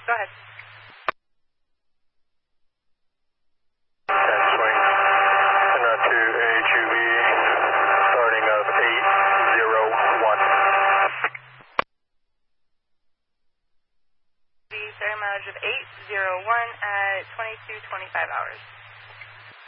Go ahead. 10 swing, and route to AHUV, starting of 801. The starting mileage of 801 at 22:25 hours.